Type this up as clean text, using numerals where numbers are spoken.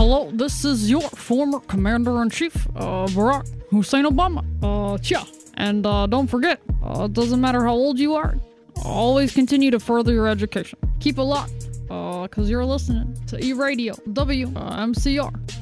hello, this is your former Commander-in-Chief, Barack Hussein Obama. Chia. And don't forget, it doesn't matter how old you are, always continue to further your education. Keep it locked, because you're listening to E-Radio WMCR.